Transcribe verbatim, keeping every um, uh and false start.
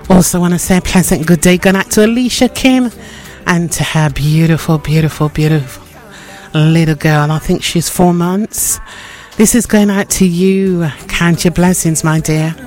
Also want to say a pleasant good day going out to Alicia Kim and to her beautiful, beautiful, beautiful little girl. I think she's four months. This is going out to you. Count your blessings, my dear.